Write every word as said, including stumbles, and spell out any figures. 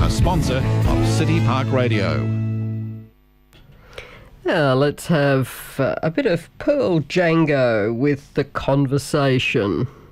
a sponsor of City Park Radio. Now let's have uh, a bit of Pearl Django with The Conversation.